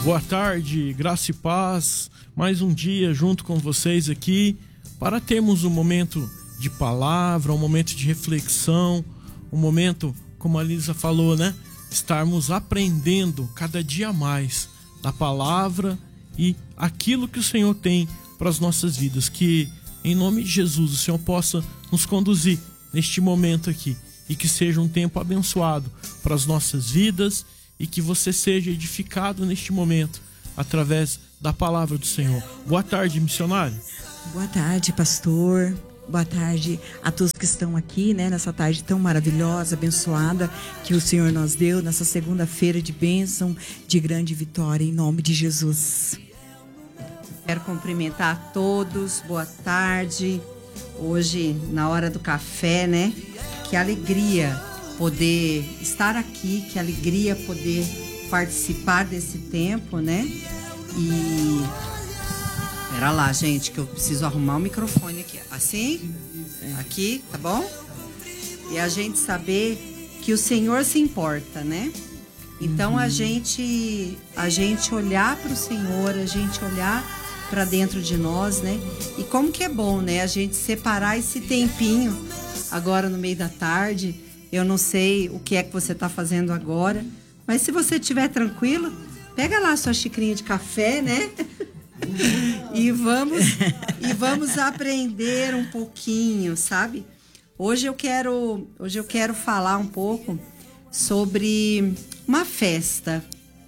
Boa tarde, graça e paz. Mais um dia junto com vocês aqui para termos um momento de palavra, um momento de reflexão, um momento, como a Lisa falou, né? Estarmos aprendendo cada dia mais da palavra e aquilo que o Senhor tem para as nossas vidas. Que em nome de Jesus o Senhor possa nos conduzir neste momento aqui e que seja um tempo abençoado para as nossas vidas e que você seja edificado neste momento através da palavra do Senhor. Boa tarde, missionário. Boa tarde, pastor. Boa tarde a todos que estão aqui, né, nessa tarde tão maravilhosa, abençoada que o Senhor nos deu, nessa segunda-feira de bênção, de grande vitória, em nome de Jesus. Quero cumprimentar a todos, boa tarde. Hoje, na hora do café, né? Que alegria poder estar aqui, que alegria poder participar desse tempo, né? E... Pera lá, gente, que eu preciso arrumar o microfone aqui. Assim? Aqui, tá bom? E a gente saber que o Senhor se importa, né? Então, a gente olhar para o Senhor, a gente olhar para dentro de nós, né? E como que é bom, né? A gente separar esse tempinho agora no meio da tarde. Eu não sei o que é que você está fazendo agora, mas se você estiver tranquilo, pega lá a sua xicrinha de café, né? E vamos aprender um pouquinho, sabe? Hoje eu quero falar um pouco sobre uma festa.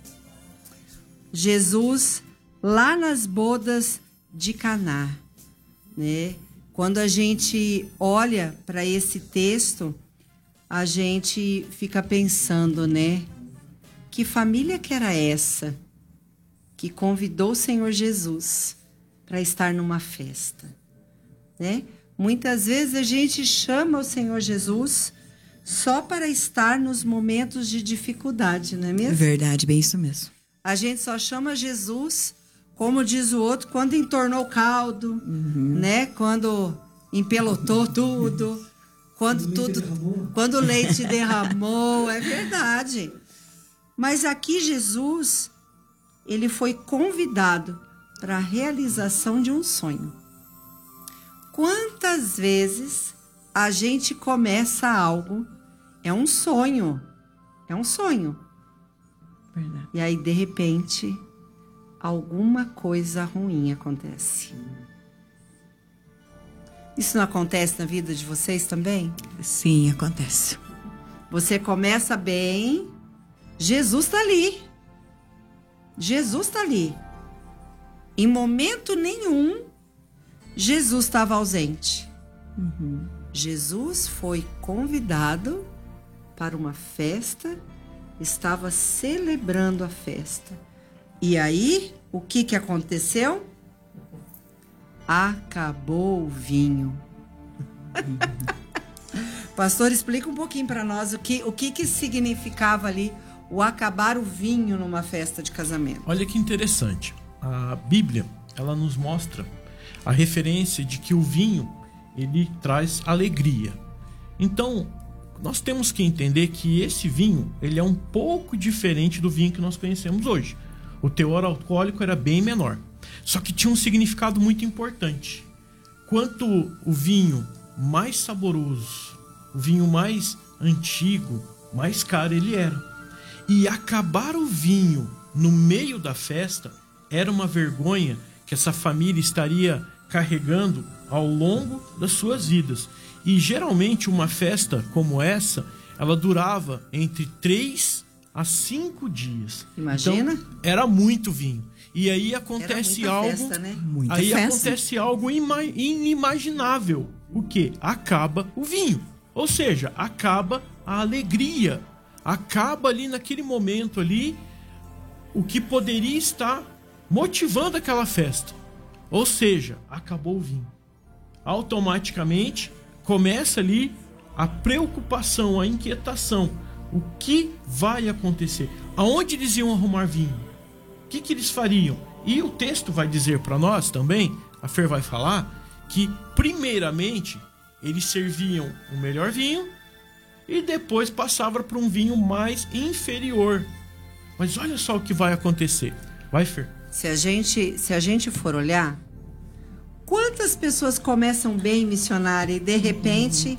Jesus lá nas bodas de Caná, né? Quando a gente olha para esse texto, a gente fica pensando, né? Que família que era essa que convidou o Senhor Jesus para estar numa festa, né? Muitas vezes a gente chama o Senhor Jesus só para estar nos momentos de dificuldade, não é mesmo? Verdade, bem isso mesmo. A gente só chama Jesus, como diz o outro, quando entornou o caldo, né? Quando empelotou tudo, quando o leite derramou, é verdade. Mas aqui Jesus, ele foi convidado para a realização de um sonho. Quantas vezes a gente começa algo, é um sonho. Verdade. E aí, de repente, alguma coisa ruim acontece. Isso não acontece na vida de vocês também? Sim, acontece. Você começa bem, Jesus está ali. Jesus está ali. Em momento nenhum, Jesus estava ausente. Jesus foi convidado para uma festa, estava celebrando a festa. E aí, o que aconteceu? Acabou o vinho. Pastor, explica um pouquinho para nós o que significava ali o acabar o vinho numa festa de casamento. Olha que interessante. A Bíblia, ela nos mostra a referência de que o vinho, ele traz alegria. Então, nós temos que entender que esse vinho, ele é um pouco diferente do vinho que nós conhecemos hoje. O teor alcoólico era bem menor. Só que tinha um significado muito importante. Quanto o vinho mais saboroso, o vinho mais antigo, mais caro ele era. E acabar o vinho no meio da festa era uma vergonha que essa família estaria carregando ao longo das suas vidas. E geralmente uma festa como essa, ela durava entre 3 a 5 dias. Imagina? Então, era muito vinho. E aí acontece algo, festa, né? Acontece algo inimaginável. O quê? Acaba o vinho. Ou seja, acaba a alegria. Acaba ali naquele momento ali o que poderia estar motivando aquela festa. Ou seja, acabou o vinho. Automaticamente começa ali a preocupação, a inquietação. O que vai acontecer? Aonde eles iam arrumar vinho? O que eles fariam? E o texto vai dizer para nós também, a Fer vai falar, que primeiramente eles serviam o melhor vinho e depois passavam para um vinho mais inferior. Mas olha só o que vai acontecer. Vai, Fer. Se a gente for olhar, quantas pessoas começam bem missionária e de repente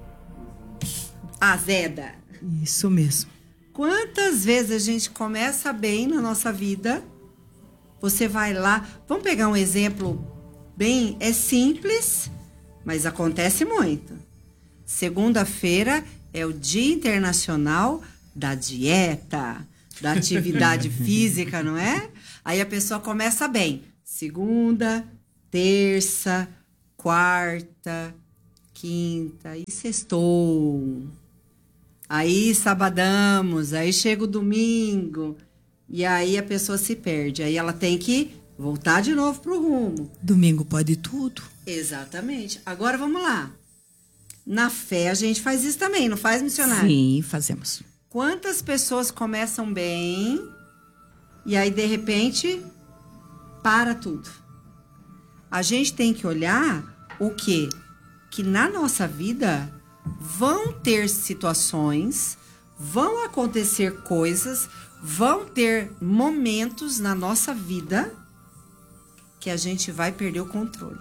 azeda? Isso mesmo. Quantas vezes a gente começa bem na nossa vida, você vai lá, vamos pegar um exemplo bem, é simples, mas acontece muito. Segunda-feira é o Dia Internacional da Dieta, da atividade física, não é? Aí a pessoa começa bem. Segunda, terça, quarta, quinta, e sextou. Aí sabadamos, aí chega o domingo, e aí a pessoa se perde. Aí ela tem que voltar de novo pro rumo. Domingo pode tudo. Exatamente. Agora vamos lá. Na fé a gente faz isso também, não faz, missionário? Sim, fazemos. Quantas pessoas começam bem e aí, de repente, para tudo? A gente tem que olhar o quê? Que na nossa vida vão ter situações, vão acontecer coisas, vão ter momentos na nossa vida que a gente vai perder o controle.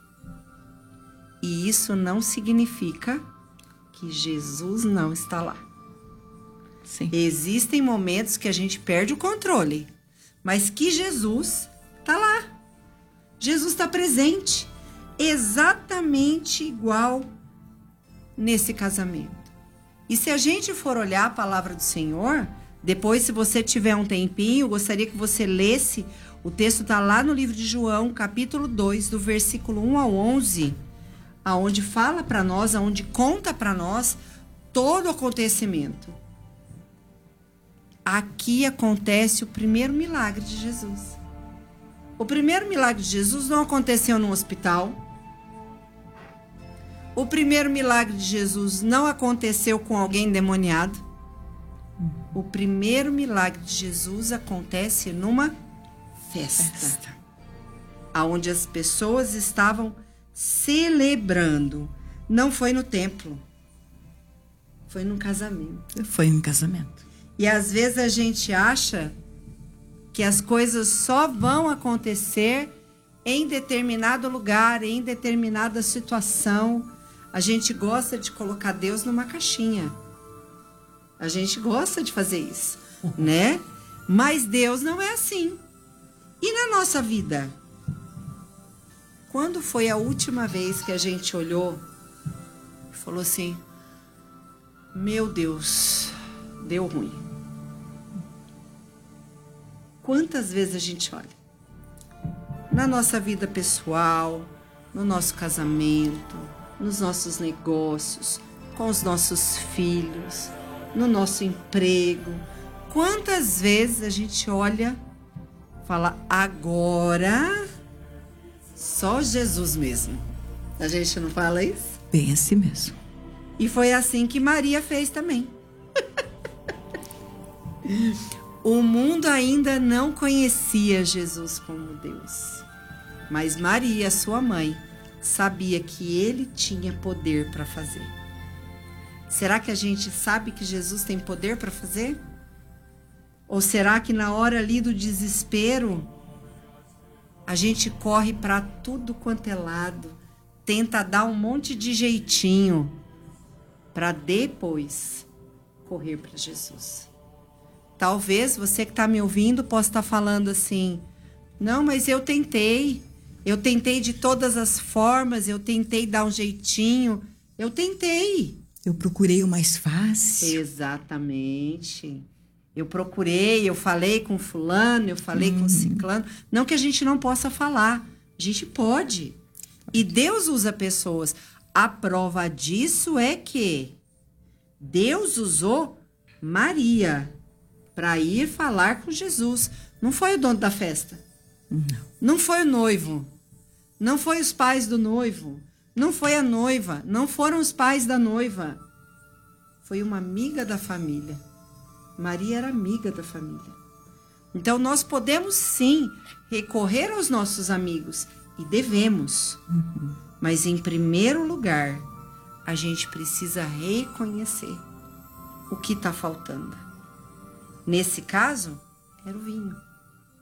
E isso não significa que Jesus não está lá. Sim. Existem momentos que a gente perde o controle, mas que Jesus está lá. Jesus está presente, exatamente igual nesse casamento. E se a gente for olhar a palavra do Senhor, depois, se você tiver um tempinho, eu gostaria que você lesse, o texto está lá no livro de João, capítulo 2, do versículo 1 ao 11, aonde fala para nós, aonde conta para nós todo o acontecimento. Aqui acontece o primeiro milagre de Jesus. O primeiro milagre de Jesus não aconteceu num hospital. O primeiro milagre de Jesus não aconteceu com alguém endemoniado. O primeiro milagre de Jesus acontece numa festa. Onde as pessoas estavam celebrando. Não foi no templo. Foi num casamento. Foi um casamento. E às vezes a gente acha que as coisas só vão acontecer em determinado lugar, em determinada situação. A gente gosta de colocar Deus numa caixinha. A gente gosta de fazer isso, né? Mas Deus não é assim. E na nossa vida? Quando foi a última vez que a gente olhou e falou assim: meu Deus, deu ruim? Quantas vezes a gente olha? Na nossa vida pessoal, no nosso casamento, nos nossos negócios, com os nossos filhos, no nosso emprego. Quantas vezes a gente olha e fala: agora só Jesus mesmo? A gente não fala isso? Bem assim mesmo. E foi assim que Maria fez também. O mundo ainda não conhecia Jesus como Deus. Mas Maria, sua mãe, sabia que ele tinha poder para fazer. Será que a gente sabe que Jesus tem poder para fazer? Ou será que na hora ali do desespero, a gente corre para tudo quanto é lado, tenta dar um monte de jeitinho para depois correr para Jesus? Talvez você que está me ouvindo possa estar falando assim: não, mas eu tentei de todas as formas, eu tentei dar um jeitinho, eu tentei. Eu procurei o mais fácil. Exatamente. Eu procurei, eu falei com fulano, eu falei com ciclano. Não que a gente não possa falar, a gente pode. E Deus usa pessoas. A prova disso é que Deus usou Maria para ir falar com Jesus. Não foi o dono da festa. Não foi o noivo. Não foi os pais do noivo. Não foi a noiva. Não foram os pais da noiva. Foi uma amiga da família. Maria era amiga da família. Então nós podemos sim recorrer aos nossos amigos. E devemos. Mas em primeiro lugar, a gente precisa reconhecer o que está faltando. Nesse caso, era o vinho.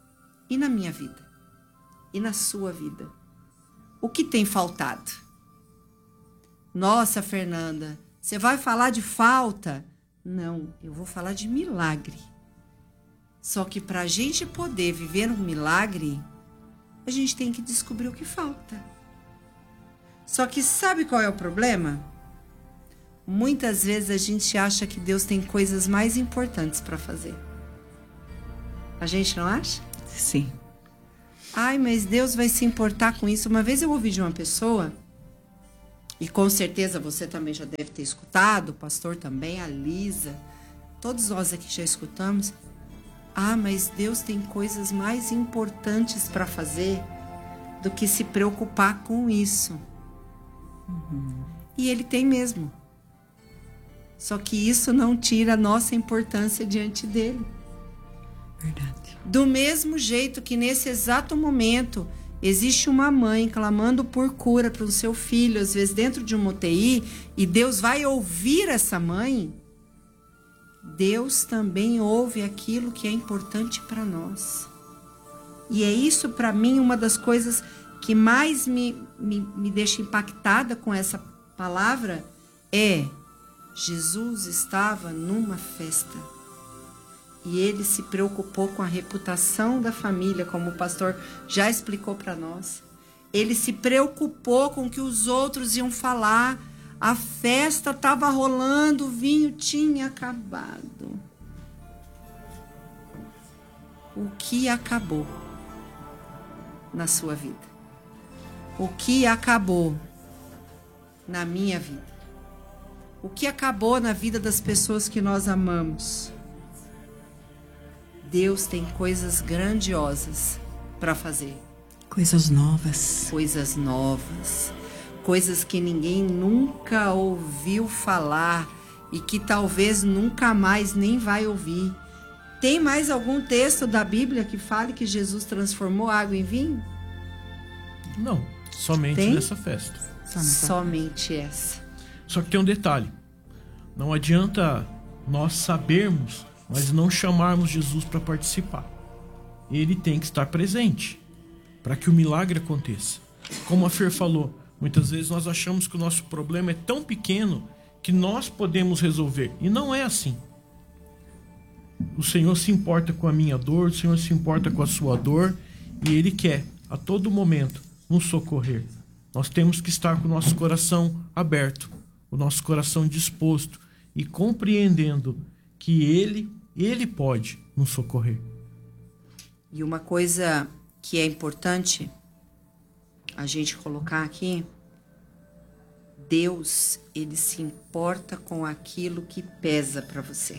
E na minha vida? E na sua vida? O que tem faltado? Nossa, Fernanda, você vai falar de falta? Não, eu vou falar de milagre. Só que para a gente poder viver um milagre, a gente tem que descobrir o que falta. Só que sabe qual é o problema? Muitas vezes a gente acha que Deus tem coisas mais importantes para fazer. A gente não acha? Sim. Ai, mas Deus vai se importar com isso. Uma vez eu ouvi de uma pessoa, e com certeza você também já deve ter escutado, o pastor também, a Lisa, todos nós aqui já escutamos. Ah, mas Deus tem coisas mais importantes para fazer do que se preocupar com isso. E Ele tem mesmo. Só que isso não tira a nossa importância diante dele. Verdade. Do mesmo jeito que nesse exato momento existe uma mãe clamando por cura para o seu filho, às vezes dentro de uma UTI, e Deus vai ouvir essa mãe, Deus também ouve aquilo que é importante para nós. E é isso, para mim, uma das coisas que mais me deixa impactada com essa palavra é: Jesus estava numa festa e ele se preocupou com a reputação da família, como o pastor já explicou para nós. Ele se preocupou com o que os outros iam falar. A festa estava rolando, o vinho tinha acabado. O que acabou na sua vida? O que acabou na minha vida? O que acabou na vida das pessoas que nós amamos? Deus tem coisas grandiosas para fazer. Coisas novas. Coisas novas. Coisas que ninguém nunca ouviu falar e que talvez nunca mais nem vai ouvir. Tem mais algum texto da Bíblia que fale que Jesus transformou água em vinho? Não, somente Tem? nessa festa. Somente essa. Só que tem um detalhe. Não adianta nós sabermos, mas não chamarmos Jesus para participar. Ele tem que estar presente para que o milagre aconteça. Como a Fer falou, muitas vezes nós achamos que o nosso problema é tão pequeno que nós podemos resolver. E não é assim. O Senhor se importa com a minha dor, o Senhor se importa com a sua dor, e Ele quer, a todo momento, nos socorrer. Nós temos que estar com o nosso coração aberto, o nosso coração disposto e compreendendo que Ele pode nos socorrer. E uma coisa que é importante a gente colocar aqui: Deus, Ele se importa com aquilo que pesa para você.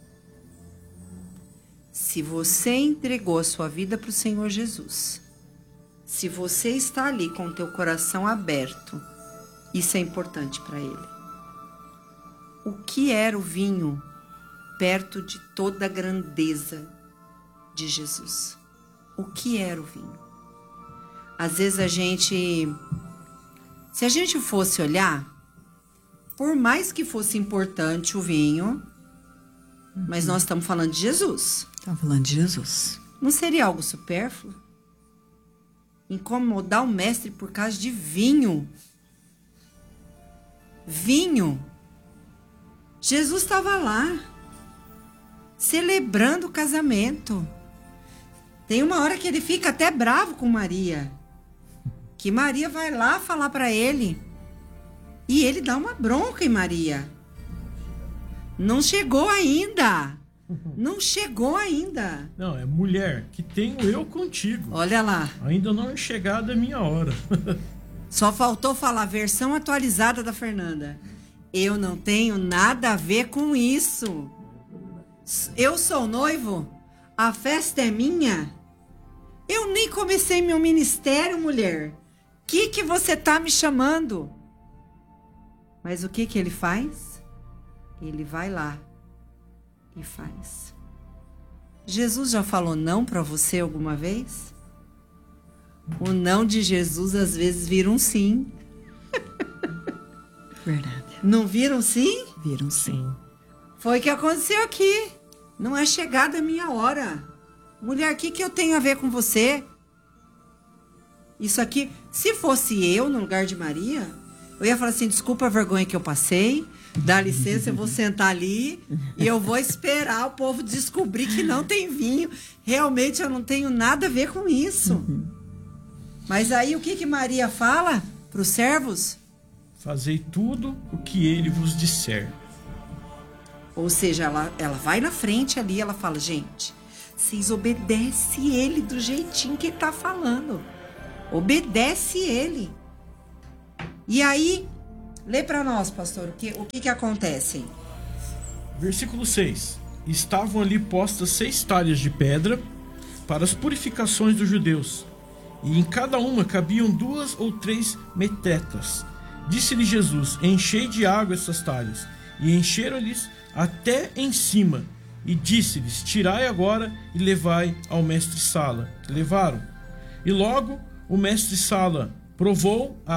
Se você entregou a sua vida para o Senhor Jesus, se você está ali com o teu coração aberto, isso é importante para Ele. O que era o vinho perto de toda a grandeza de Jesus? O que era o vinho? Às vezes se a gente fosse olhar, por mais que fosse importante o vinho, mas nós estamos falando de Jesus. Estamos falando de Jesus. Não seria algo supérfluo? Incomodar o mestre por causa de vinho. Vinho. Jesus estava lá, celebrando o casamento. Tem uma hora que ele fica até bravo com Maria. Que Maria vai lá falar para ele. E ele dá uma bronca em Maria. Não chegou ainda. Não chegou ainda. Não, é mulher, que tenho eu contigo. Olha lá. Ainda não é chegada a minha hora. Só faltou falar a versão atualizada da Fernanda. Eu não tenho nada a ver com isso. Eu sou noivo. A festa é minha. Eu nem comecei meu ministério, mulher. Que você tá me chamando? Mas o que ele faz? Ele vai lá e faz. Jesus já falou não para você alguma vez? O não de Jesus às vezes vira um sim. Verdade. Não viram sim? Viram sim. Foi o que aconteceu aqui. Não é chegada a minha hora. Mulher, o que eu tenho a ver com você? Isso aqui, se fosse eu no lugar de Maria, eu ia falar assim, desculpa a vergonha que eu passei, dá licença, eu vou sentar ali e eu vou esperar o povo descobrir que não tem vinho. Realmente eu não tenho nada a ver com isso. Mas aí o que Maria fala para os servos? Fazei tudo o que ele vos disser. Ou seja, ela vai na frente ali, ela fala, gente, vocês obedecem ele do jeitinho que ele tá falando. Obedece ele. E aí, lê para nós, pastor, o que acontece? Versículo 6. Estavam ali postas 6 talhas de pedra para as purificações dos judeus, e em cada uma cabiam 2 ou 3 metretas. Disse-lhe Jesus, enchei de água essas talhas, e encheram-lhes até em cima, e disse-lhes, tirai agora e levai ao mestre-sala. Levaram. E logo o mestre-sala provou a